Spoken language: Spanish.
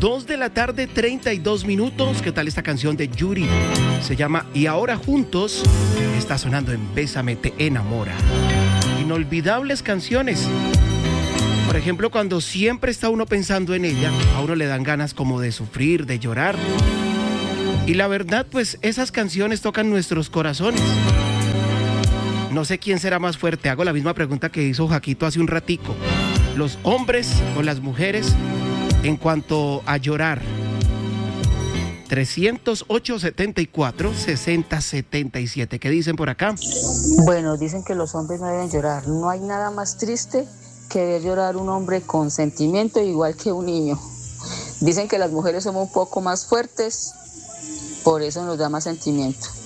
2 de la tarde, 32 minutos. ¿Qué tal esta canción de Yuri? Se llama Y Ahora Juntos. Está sonando en Bésame, te enamora. Inolvidables canciones. Por ejemplo, cuando siempre está uno pensando en ella, a uno le dan ganas como de sufrir, de llorar. Y la verdad, pues esas canciones tocan nuestros corazones. No sé quién será más fuerte. Hago la misma pregunta que hizo Jaquito hace un ratico. ¿Los hombres o las mujeres en cuanto a llorar? 308-74-6077. ¿Qué dicen por acá? Bueno, dicen que los hombres no deben llorar. No hay nada más triste que ver llorar un hombre con sentimiento igual que un niño. Dicen que las mujeres somos un poco más fuertes, por eso nos da más sentimiento.